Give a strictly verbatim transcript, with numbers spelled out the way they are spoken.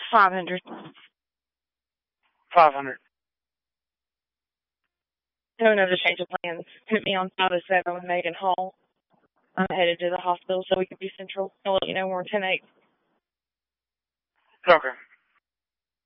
five hundred. Five hundred. No, another change of plans. Put me on five oh seven with Megan Hall. I'm headed to the hospital so we can be central. I'll let you know more ten eight. Okay.